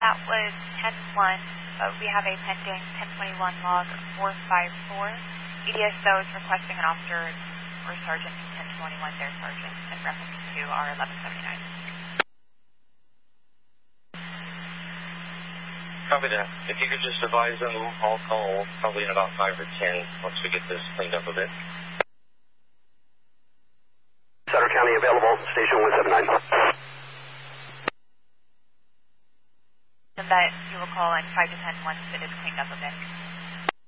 That was 10-1, but we have a pending 1021 log 454. EDSO is requesting an officer or sergeant 1021 their sergeant in reference to our 1179. Copy that. If you could just advise them, I'll call probably in about 5 or 10 once we get this cleaned up a bit. Sutter County available, station 179. And that you will call in 5 to 10 once it is cleaned up a bit.